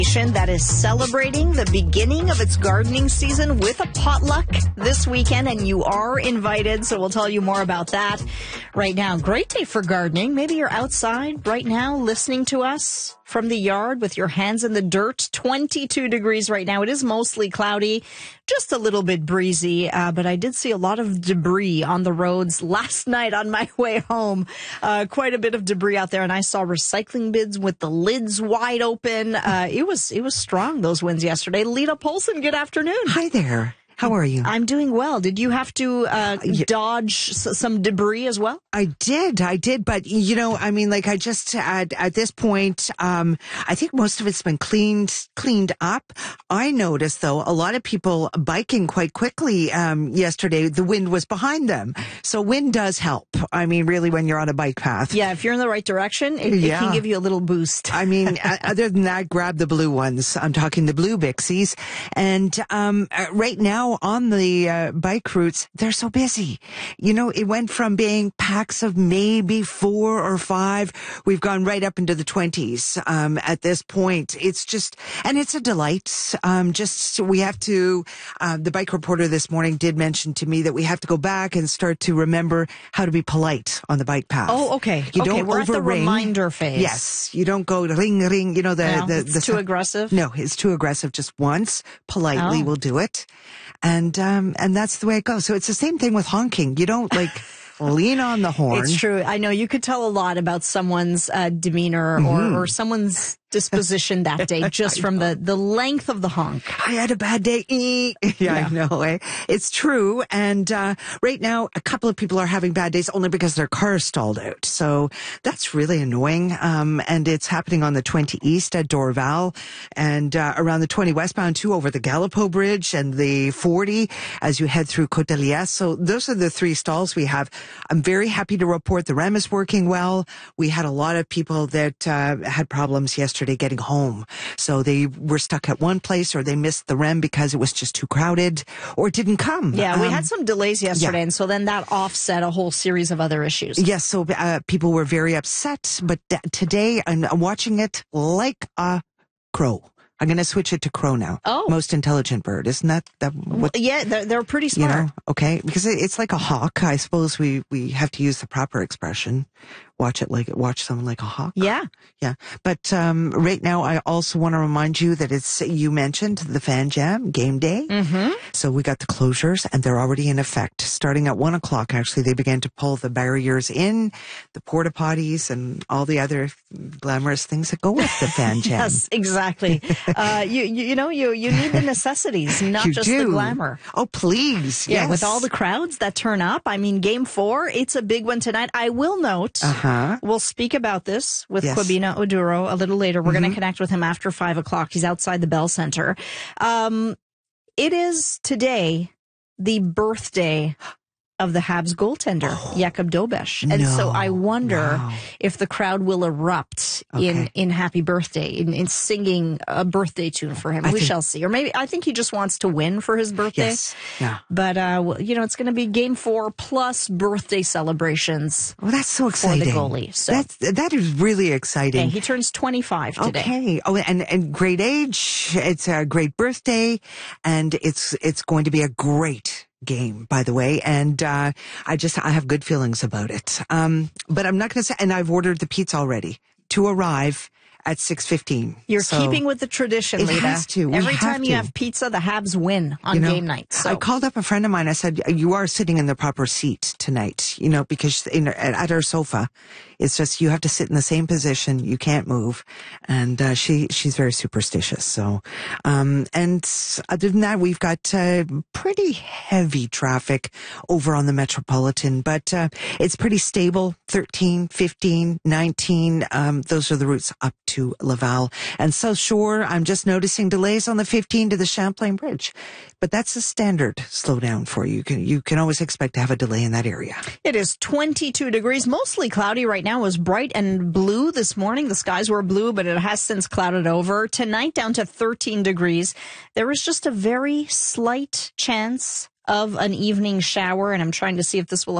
That is celebrating the beginning of its gardening season with a potluck this weekend, and you are invited, so we'll tell you more about that right now. Great day for gardening. Maybe you're outside right now listening to us from the yard with your hands in the dirt. 22 degrees right now. It is mostly cloudy, just a little bit breezy, but I did see a lot of debris on the roads last night on my way home. Quite a bit of debris out there, and I saw recycling bins with the lids wide open. It was strong, those winds yesterday. Lita Polson, good afternoon. Hi there. How are you? I'm doing well. Did you have to dodge some debris as well? I did. But, I just, at this point, I think most of it's been cleaned up. I noticed, though, a lot of people biking quite quickly yesterday. The wind was behind them. So wind does help. I mean, really, when you're on a bike path. Yeah, if you're in the right direction, it can give you a little boost. I mean, other than that, grab the blue ones. I'm talking the blue Bixies. And right now, on the bike routes, they're so busy. It went from being packs of maybe 4 or 5. We've gone right up into the 20s at this point. It's just, and it's a delight. We have to, the bike reporter this morning did mention to me that we have to go back and start to remember how to be polite on the bike path. Oh, okay. You don't we're overring. At the reminder phase. Yes. You don't go ring, ring, it's too aggressive? No, it's too aggressive. Just once, politely we'll do it. And that's the way it goes. So it's the same thing with honking. You don't lean on the horn. It's true. I know you could tell a lot about someone's demeanor or someone's disposition that day just from the length of the honk. I had a bad day. Yeah, I know. It's true. And right now, a couple of people are having bad days only because their car stalled out. So that's really annoying. And it's happening on the 20 East at Dorval and around the 20 westbound too, over the Gallipo Bridge and the 40 as you head through Côte de Liesse. So those are the 3 stalls we have. I'm very happy to report the REM is working well. We had a lot of people that had problems yesterday getting home. So they were stuck at one place or they missed the REM because it was just too crowded or didn't come. Yeah, we had some delays yesterday, and so then that offset a whole series of other issues. Yes, so people were very upset, but today I'm watching it like a crow. I'm going to switch it to crow now. Oh. Most intelligent bird. Isn't that what? Yeah, they're pretty smart. Okay. Because it's like a hawk. I suppose we have to use the proper expression. Watch someone like a hawk. Yeah. Yeah. But, right now I also want to remind you that you mentioned the Fan Jam game day. Mm-hmm. So we got the closures and they're already in effect. Starting at 1:00, actually, they began to pull the barriers in, the porta potties and all the other glamorous things that go with the Fan Jam. Yes, exactly. You need the necessities, not just the glamour. Oh, please. Yeah, yes. with all the crowds that turn up. I mean, game 4, it's a big one tonight. I will note, we'll speak about this with Kwabena Oduro a little later. We're going to connect with him after 5:00. He's outside the Bell Center. It is today the birthday of the Habs goaltender, Jakub Dobeš. And so I wonder if the crowd will erupt in happy birthday, in singing a birthday tune for him. We shall see. Or maybe, I think he just wants to win for his birthday. Yes. Yeah. But, it's going to be game 4 plus birthday celebrations. Well, that's so exciting. For the goalie. So that is really exciting. Yeah, he turns 25 today. Okay. Oh, and great age. It's a great birthday. And it's going to be a great game, by the way, and I have good feelings about it. But I'm not going to say, and I've ordered the pizza already to arrive at 6:15. You're keeping with the tradition, Lita. It has to. Every time you have pizza, the Habs win on game night. So. I called up a friend of mine. I said, you are sitting in the proper seat tonight, because at our sofa, it's just, you have to sit in the same position. You can't move. And she's very superstitious. So, and other than that, we've got pretty heavy traffic over on the Metropolitan, but it's pretty stable. 13, 15, 19. Those are the routes up to Laval. And South Shore, I'm just noticing delays on the 15 to the Champlain Bridge. But that's a standard slowdown for you. You can always expect to have a delay in that area. It is 22 degrees, mostly cloudy right now. It was bright and blue this morning. The skies were blue, but it has since clouded over. Tonight down to 13 degrees. There is just a very slight chance of an evening shower, and I'm trying to see if this will